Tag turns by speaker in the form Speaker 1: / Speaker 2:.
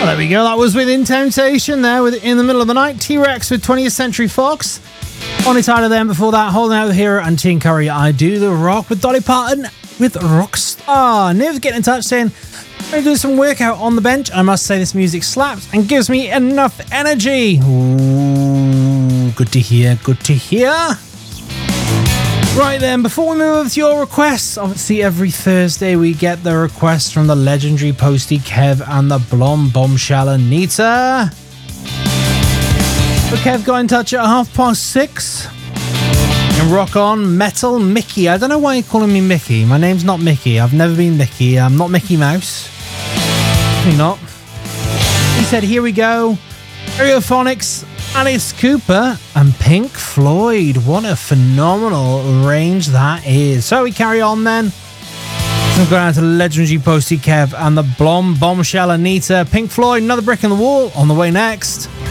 Speaker 1: There we go. That was Within Temptation there with In the Middle of the Night. T-Rex with 20th Century Fox. On its side of them before that, Holding Out the Hero and Teen Curry, I Do the Rock with Dolly Parton with Rockstar. Niv's getting in touch saying, I'm going to do some workout on the bench. I must say this music slaps and gives me enough energy. Ooh, good to hear, good to hear. Right then, before we move over to your requests, obviously every Thursday we get the requests from the legendary Posty Kev and the blonde bombshell Anita. So Kev got in touch at 6:30 and rock on Metal Mickey. I don't know why you're calling me Mickey. My name's not Mickey. I've never been Mickey. I'm not Mickey Mouse. Definitely not. He said, here we go. Stereophonics, Alice Cooper and Pink Floyd. What a phenomenal range that is. So we carry on then. So we're going out to the legendary Posty Kev and the blonde bombshell Anita. Pink Floyd, Another Brick in the Wall on the way next.